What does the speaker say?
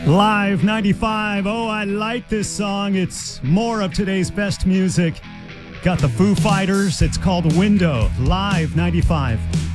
Live 95. Oh, I like this song. It's more of today's best music. Got the Foo Fighters. It's called Window. Live 95.